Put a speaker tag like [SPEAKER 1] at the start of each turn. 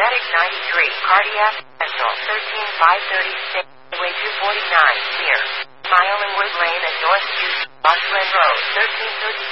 [SPEAKER 1] Diabetic 93, Cardiac, Central 13536, Highway 249, near Mile and Wood Lane and North Houston, Bushland Road 1332.